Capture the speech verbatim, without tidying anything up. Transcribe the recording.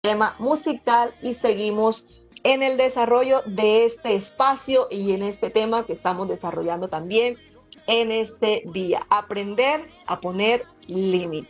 tema musical y seguimos en el desarrollo de este espacio y en este tema que estamos desarrollando también en este día. Aprender a poner límites.